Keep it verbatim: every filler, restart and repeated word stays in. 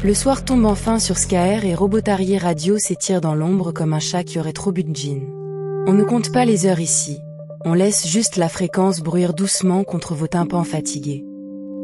Le soir tombe enfin sur Skaer et Robotarier Radio s'étire dans l'ombre comme un chat qui aurait trop bu de gin. On ne compte pas les heures ici. On laisse juste la fréquence bruire doucement contre vos tympans fatigués.